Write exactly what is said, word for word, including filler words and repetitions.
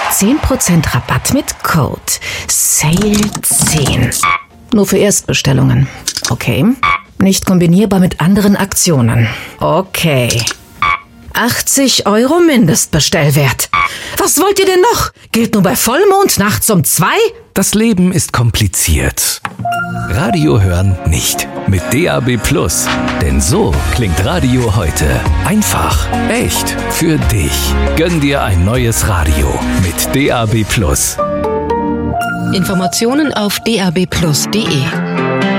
zehn Prozent Rabatt mit Code Sale zehn. Nur für Erstbestellungen. Okay. Nicht kombinierbar mit anderen Aktionen. Okay. achtzig Euro Mindestbestellwert. Was wollt ihr denn noch? Gilt nur bei Vollmond nachts um zwei? Das Leben ist kompliziert. Radio hören nicht. Mit D A B Plus. Denn so klingt Radio heute. Einfach, echt, für dich. Gönn dir ein neues Radio mit D A B Plus. Informationen auf d a b plus punkt d e.